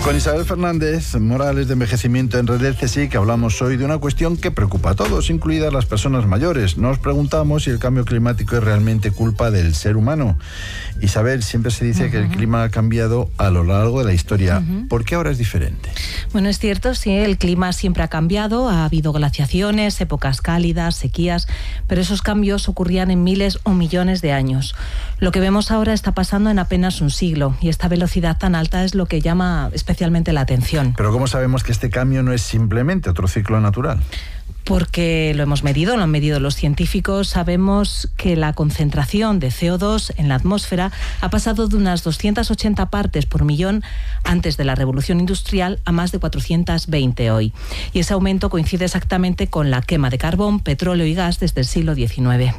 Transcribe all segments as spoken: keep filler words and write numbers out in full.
Con Isabel Fernández Morales de Envejecimiento en Red del C S I C hablamos hoy de una cuestión que preocupa a todos, incluidas las personas mayores. Nos preguntamos si el cambio climático es realmente culpa del ser humano. Isabel, siempre se dice uh-huh. que el clima ha cambiado a lo largo de la historia. Uh-huh. ¿Por qué ahora es diferente? Bueno, es cierto, sí, el clima siempre ha cambiado, ha habido glaciaciones, épocas cálidas, sequías, pero esos cambios ocurrían en miles o millones de años. Lo que vemos ahora está pasando en apenas un siglo, y esta velocidad tan alta es lo que llama especialmente la atención. Pero ¿cómo sabemos que este cambio no es simplemente otro ciclo natural? Porque lo hemos medido, lo han medido los científicos. Sabemos que la concentración de C O dos en la atmósfera ha pasado de unas doscientas ochenta partes por millón antes de la revolución industrial a más de cuatrocientas veinte hoy. Y ese aumento coincide exactamente con la quema de carbón, petróleo y gas desde el siglo diecinueve.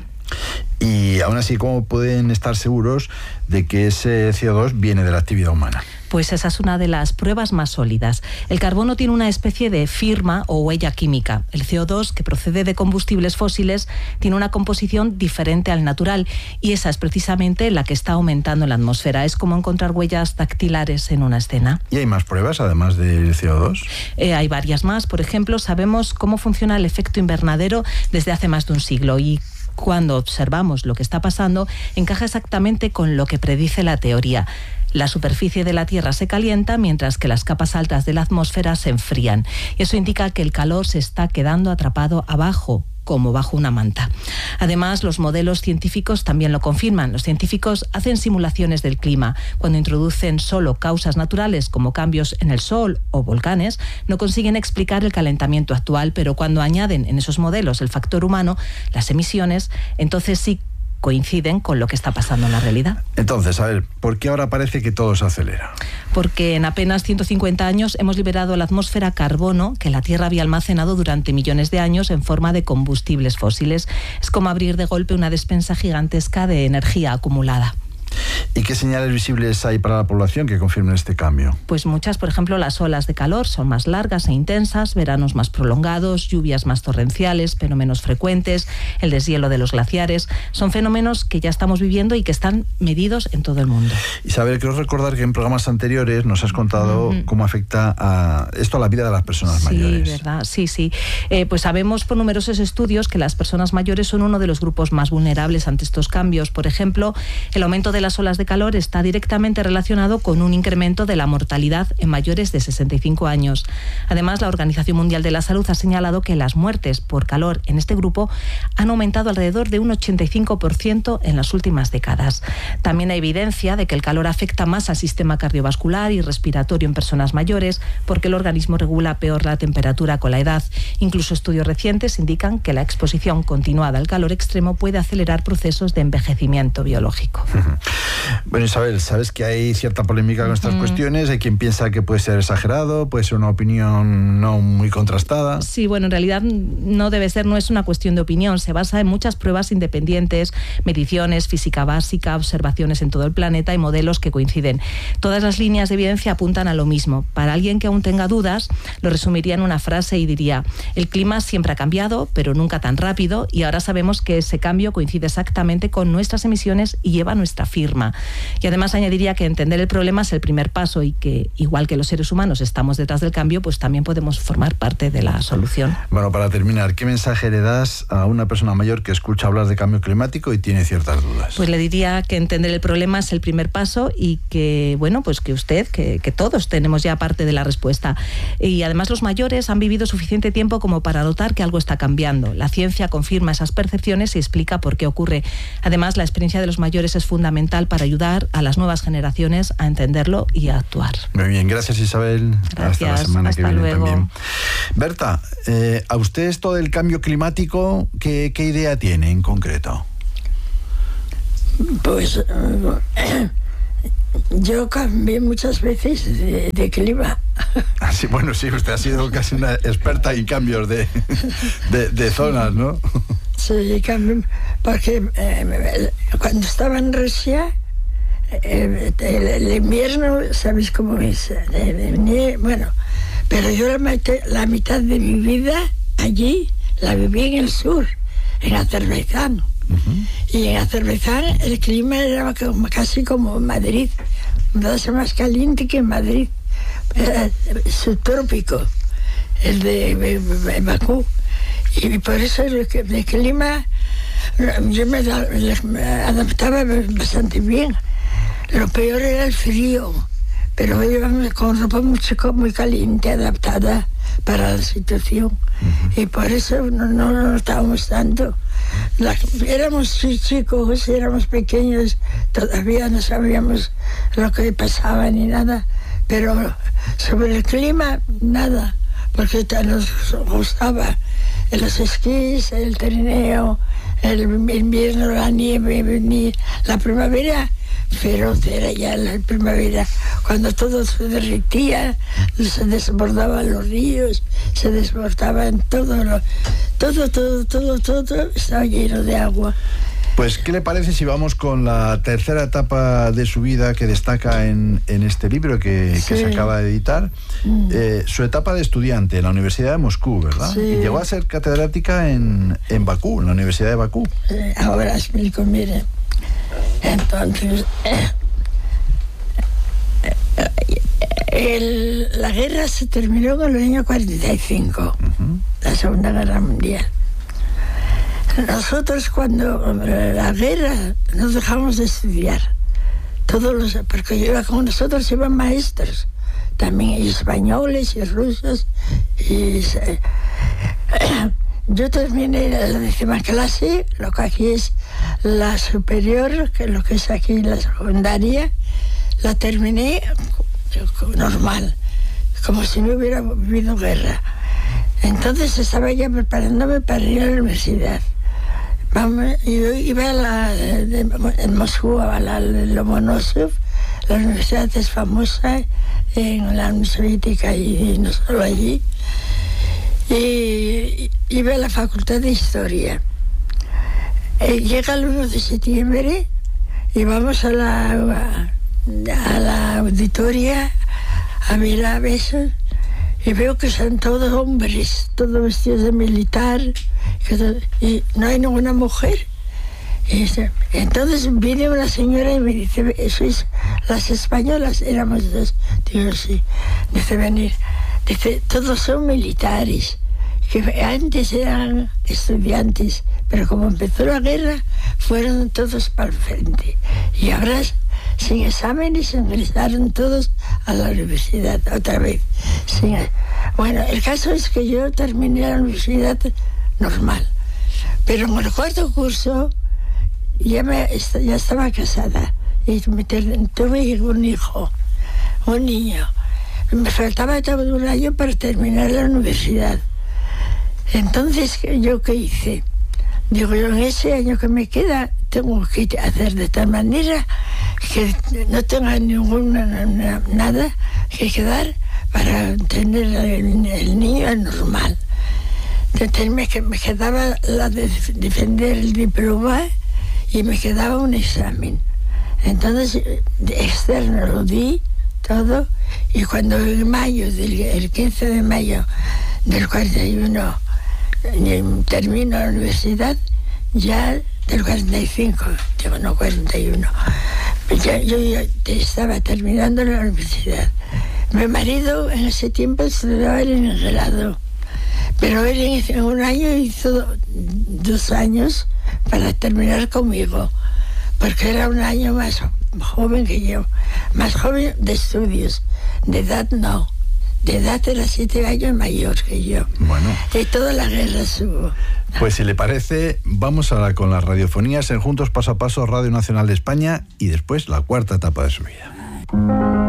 Y aún así, ¿cómo pueden estar seguros de que ese C O dos viene de la actividad humana? Pues esa es una de las pruebas más sólidas. El carbono tiene una especie de firma o huella química. El C O dos, que procede de combustibles fósiles, tiene una composición diferente al natural, y esa es precisamente la que está aumentando en la atmósfera. Es como encontrar huellas dactilares en una escena. ¿Y hay más pruebas además del C O dos? Eh, hay varias más. Por ejemplo, sabemos cómo funciona el efecto invernadero desde hace más de un siglo, y cuando observamos lo que está pasando, encaja exactamente con lo que predice la teoría. La superficie de la Tierra se calienta mientras que las capas altas de la atmósfera se enfrían. Y eso indica que el calor se está quedando atrapado abajo, como bajo una manta. Además, los modelos científicos también lo confirman. Los científicos hacen simulaciones del clima. Cuando introducen solo causas naturales como cambios en el sol o volcanes, no consiguen explicar el calentamiento actual, pero cuando añaden en esos modelos el factor humano, las emisiones, entonces sí coinciden con lo que está pasando en la realidad. Entonces, a ver, ¿por qué ahora parece que todo se acelera? Porque en apenas ciento cincuenta años hemos liberado a la atmósfera carbono que la Tierra había almacenado durante millones de años en forma de combustibles fósiles. Es como abrir de golpe una despensa gigantesca de energía acumulada. ¿Y qué señales visibles hay para la población que confirmen este cambio? Pues muchas. Por ejemplo, las olas de calor son más largas e intensas, veranos más prolongados, lluvias más torrenciales pero menos frecuentes, el deshielo de los glaciares. Son fenómenos que ya estamos viviendo y que están medidos en todo el mundo. Isabel, quiero recordar que en programas anteriores nos has contado uh-huh. cómo afecta a esto a la vida de las personas sí, mayores. Sí, verdad, sí, sí. Eh, pues sabemos por numerosos estudios que las personas mayores son uno de los grupos más vulnerables ante estos cambios. Por ejemplo, el aumento de las olas de calor está directamente relacionado con un incremento de la mortalidad en mayores de sesenta y cinco años. Además, la Organización Mundial de la Salud ha señalado que las muertes por calor en este grupo han aumentado alrededor de un ochenta y cinco por ciento en las últimas décadas. También hay evidencia de que el calor afecta más al sistema cardiovascular y respiratorio en personas mayores, porque el organismo regula peor la temperatura con la edad. Incluso estudios recientes indican que la exposición continuada al calor extremo puede acelerar procesos de envejecimiento biológico. Bueno, Isabel, sabes que hay cierta polémica con estas mm. cuestiones. Hay quien piensa que puede ser exagerado, puede ser una opinión no muy contrastada. Sí, bueno, en realidad no debe ser, no es una cuestión de opinión. Se basa en muchas pruebas independientes, mediciones, física básica, observaciones en todo el planeta y modelos que coinciden. Todas las líneas de evidencia apuntan a lo mismo. Para alguien que aún tenga dudas, lo resumiría en una frase y diría: el clima siempre ha cambiado, pero nunca tan rápido, y ahora sabemos que ese cambio coincide exactamente con nuestras emisiones y lleva nuestra firma. Y además añadiría que entender el problema es el primer paso, y que, igual que los seres humanos estamos detrás del cambio, pues también podemos formar parte de la solución. Bueno, para terminar, ¿qué mensaje le das a una persona mayor que escucha hablar de cambio climático y tiene ciertas dudas? Pues le diría que entender el problema es el primer paso, y que, bueno, pues que usted, que, que todos tenemos ya parte de la respuesta. Y además los mayores han vivido suficiente tiempo como para notar que algo está cambiando. La ciencia confirma esas percepciones y explica por qué ocurre. Además, la experiencia de los mayores es fundamental para ayudar a las nuevas generaciones a entenderlo y a actuar. Muy bien, gracias Isabel. Gracias, hasta la semana hasta que viene luego. También. Berta, eh, ¿a usted esto del cambio climático qué, qué idea tiene en concreto? Pues uh, yo cambié muchas veces de, de clima. Ah, sí, bueno, sí, usted ha sido casi una experta en cambios de, de, de zonas, ¿no? Sí, cambié, porque eh, cuando estaba en Rusia, eh, el, el invierno, ¿sabéis cómo es? Eh, bueno, pero yo la mitad, la mitad de mi vida allí la viví en el sur, en Azerbaiyán. Uh-huh. Y en Azerbaiyán el clima era casi como en Madrid, mucho más caliente que en Madrid, era subtrópico, el de, de, de Bakú. Y por eso el, el clima yo me, me adaptaba bastante bien. Lo peor era el frío, pero yo iba con ropa muy, muy caliente, adaptada para la situación. Uh-huh. Y por eso no, no lo notábamos tanto. La, éramos chicos, éramos pequeños, todavía no sabíamos lo que pasaba ni nada, pero sobre el clima, nada, porque nos gustaba los esquís, el trineo, el invierno, la nieve, la primavera feroz era ya la primavera, cuando todo se derretía, se desbordaban los ríos, se desbordaban todo, lo, todo, todo, todo, todo estaba lleno de agua. Pues, ¿qué le parece si vamos con la tercera etapa de su vida que destaca en, en este libro que, sí. que se acaba de editar? Mm. Eh, su etapa de estudiante en la Universidad de Moscú, ¿verdad? Sí. Y llegó a ser catedrática en, en Bakú, en la Universidad de Bakú. Eh, ahora explico, mire. Entonces, eh, el, la guerra se terminó en el año cuarenta y cinco, uh-huh. la Segunda Guerra Mundial. Nosotros cuando la guerra nos dejamos de estudiar, todos los, porque iba con nosotros iban maestros, también españoles y rusos. Y, eh, yo terminé la décima clase, lo que aquí es la superior, que lo que es aquí la secundaria, la terminé normal, como si no hubiera habido guerra. Entonces estaba ya preparándome para ir a la universidad. Vamos, yo iba a la, de, en Moscú, a la de Lomonosov. La universidad es famosa en la Unión Soviética y, y no solo allí. Y iba a la Facultad de Historia. Eh, llega el uno de septiembre y vamos a la, a la auditoria a mirar eso. Y veo que son todos hombres, todos vestidos de militar, y no hay ninguna mujer. Y entonces viene una señora y me dice, ¿sois las españolas? Éramos dos. Digo, sí. Dice, venir. Dice, todos son militares, que antes eran estudiantes, pero como empezó la guerra, fueron todos para el frente. Y ahora, sin exámenes, ingresaron todos a la universidad otra vez. Sin, bueno, el caso es que yo terminé la universidad normal, pero en el cuarto curso ya, me, ya estaba casada y me tuve un hijo, un niño. Me faltaba todo un año para terminar la universidad. Entonces, ¿yo qué hice? Digo, yo en ese año que me queda tengo que hacer de tal manera que no tenga ninguna na, nada que quedar para tener el, el niño normal. Entonces me, me quedaba la de defender el diploma y me quedaba un examen. Entonces, de externo lo di todo, y cuando en mayo, del, el quince de mayo del cuarenta y uno, termino la universidad, ya del cuarenta y cinco, digo, no cuarenta y uno, ya, yo ya estaba terminando la universidad. Mi marido en ese tiempo estudiaba en el grado, pero él en un año hizo dos años para terminar conmigo, porque era un año más joven que yo, más joven de estudios, de edad no. De edad era siete años mayor que yo. Bueno. Y toda la guerra subo. Pues si le parece, vamos ahora con las radiofonías en Juntos Paso a Paso, Radio Nacional de España, y después la cuarta etapa de su vida.